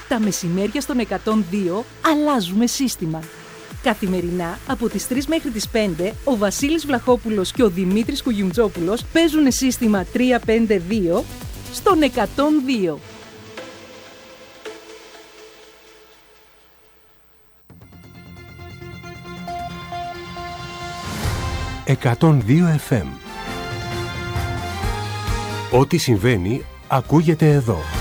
Τα μεσημέρια στον 102 αλλάζουμε σύστημα. Καθημερινά από τις 3 μέχρι τις 5 ο Βασίλης Βλαχόπουλος και ο Δημήτρης Κουγιουμτζόπουλος παίζουν σύστημα 352 στον 102. «102 FM». Ό,τι συμβαίνει ακούγεται εδώ.